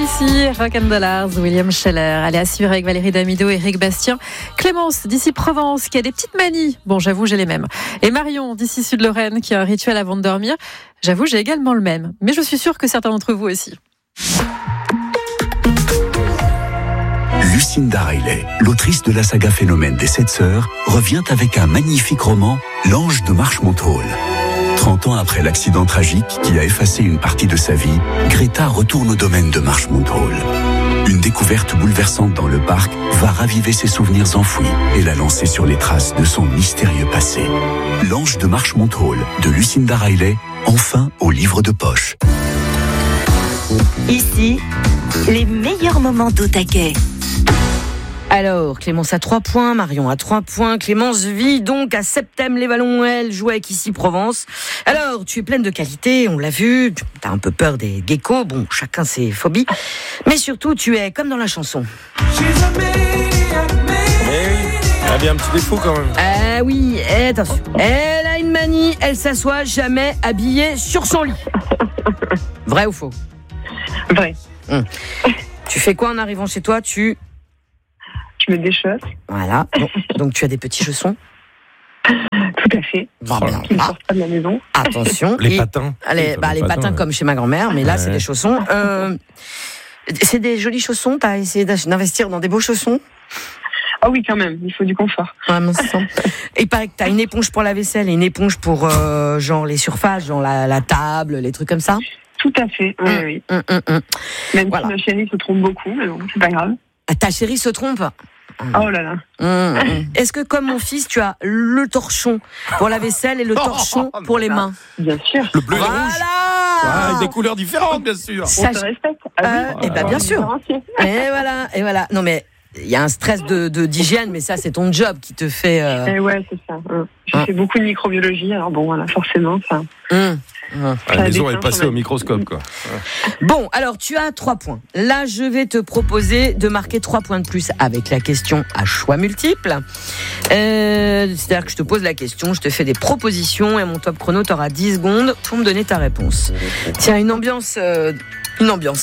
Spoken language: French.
ici, Rock and Dollars, William Scheller. Allez, à suivre avec Valérie Damido et Eric Bastien. Clémence, d'ici Provence, qui a des petites manies. Bon, j'avoue, j'ai les mêmes. Et Marion, d'ici Sud-Lorraine, qui a un rituel avant de dormir. J'avoue, j'ai également le même. Mais je suis sûre que certains d'entre vous aussi. Lucinda Riley, l'autrice de la saga Phénomène des 7 sœurs, revient avec un magnifique roman, L'Ange de Marchmont Hall. 30 ans après l'accident tragique qui a effacé une partie de sa vie, Greta retourne au domaine de Marchmont Hall. Une découverte bouleversante dans le parc va raviver ses souvenirs enfouis et la lancer sur les traces de son mystérieux passé. L'Ange de Marchmont Hall de Lucinda Riley, enfin au livre de poche. Ici, les meilleurs moments d'au taquet. Alors, Clémence a 3 points, Marion a 3 points. Clémence vit donc à Septem-les-Vallons, elle joue avec ici Provence. Alors, tu es pleine de qualités, on l'a vu, t'as un peu peur des geckos, bon, chacun ses phobies. Mais surtout, tu es comme dans la chanson. Elle a bien un petit défaut quand même. Ah oui, attention. Elle a une manie, elle s'assoit jamais habillée sur son lit. Vrai ou faux ? Vrai. Tu fais quoi en arrivant chez toi ? Tu mets des choses. Voilà. Donc tu as des petits chaussons ? Tout à fait. Bon, bien. Qui ne sortent pas de la maison. Attention. Les patins. Les patins comme chez ma grand-mère, mais là c'est des chaussons. C'est des jolis chaussons. T'as essayé d'investir dans des beaux chaussons ? Ah oui, quand même. Il faut du confort. Ah, il paraît que t'as une éponge pour la vaisselle et une éponge pour genre les surfaces, genre la table, les trucs comme ça. Tout à fait. Oui. Même si ma chérie se trompe beaucoup, mais bon, c'est pas grave. Ta chérie se trompe ? Oh là là. Est-ce que comme mon fils, tu as le torchon pour la vaisselle et le torchon pour les mains ? Bien sûr. Le bleu et le rouge. Avec des couleurs différentes, bien sûr. On se respecte. Et ben bien sûr. Et voilà. Non mais il y a un stress d'hygiène, mais ça c'est ton job qui te fait. Ouais, c'est ça. Je fais beaucoup de microbiologie, alors bon, voilà, forcément, ça. La maison est passée au microscope, quoi. Bon, alors tu as 3 points. Là, je vais te proposer de marquer 3 points de plus avec la question à choix multiples. C'est-à-dire que je te pose la question, je te fais des propositions et mon top chrono, t'auras 10 secondes pour me donner ta réponse. Tiens, une ambiance